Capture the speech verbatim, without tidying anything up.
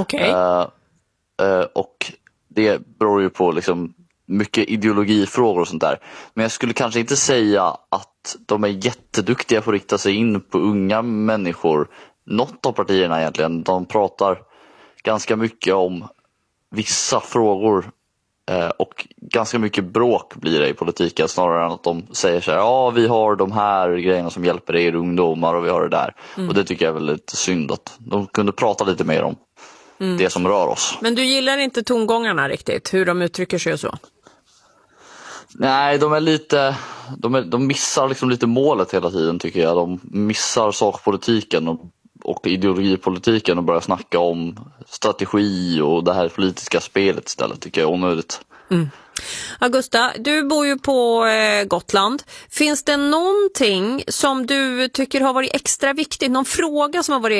Okej. Okay. Uh, uh, och det beror ju på liksom mycket ideologifrågor och sånt där. Men jag skulle kanske inte säga att de är jätteduktiga på att rikta sig in på unga människor. Något av partierna egentligen. De pratar ganska mycket om vissa frågor. Och ganska mycket bråk blir det i politiken snarare än att de säger så här: ja, vi har de här grejerna som hjälper er ungdomar och vi har det där. Mm. Och det tycker jag är väldigt synd att de kunde prata lite mer om mm. det som rör oss. Men du gillar inte tongångarna riktigt, hur de uttrycker sig och så? Nej, de är lite de, är, de missar liksom lite målet hela tiden, tycker jag. De missar sakpolitiken och, och ideologipolitiken och börjar snacka om strategi och det här politiska spelet istället, tycker jag är onödigt. Mm. Augusta, du bor ju på eh, Gotland. Finns det någonting som du tycker har varit extra viktigt? Någon fråga som har varit